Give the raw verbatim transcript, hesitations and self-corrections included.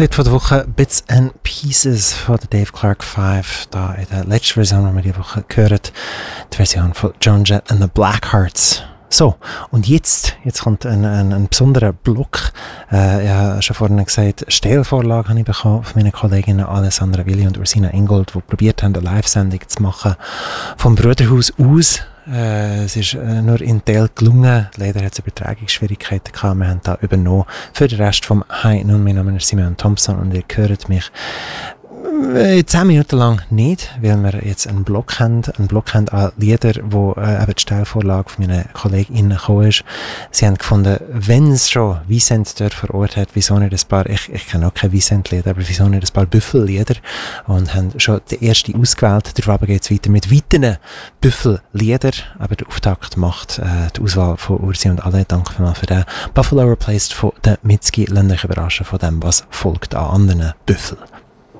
Lied von der Woche «Bits and Pieces» von der Dave Clark Five. Da in der letzten Version, die wir diese Woche gehört, die Version von Joan Jett and the Blackhearts. So, und jetzt, jetzt kommt ein, ein, ein besonderer Block. Äh, ich habe schon vorhin gesagt, Stellvorlage habe ich bekommen von meinen Kolleginnen Alessandra Willi und Ursina Ingold, die probiert haben, eine Live-Sendung zu machen vom Bruderhaus aus. Äh, es ist äh, nur in Teil gelungen. Leider hat es Übertragungsschwierigkeiten gehabt. Wir haben da übernommen. Für den Rest vom «Hi, nun, mein Name ist Simeon Thompson und ihr hört mich zehn Minuten lang nicht, weil wir jetzt einen Block haben, einen Block haben an Lieder, wo äh, eben die Stellvorlage von meinen KollegInnen gekommen ist. Sie haben gefunden, wenn es schon Vicent dort vor Ort hat, wieso nicht ein paar, ich, ich kenne auch kein Vicent-Lieder, aber wieso nicht ein paar Büffellieder, und haben schon die erste ausgewählt. Darauf geht es weiter mit weiteren Büffellieder, aber der Auftakt macht äh, die Auswahl von Ursi und alle. Danke vielmals für den Buffalo Replaced von der Mitski. Lasst euch überraschen von dem, was folgt an anderen Büffel.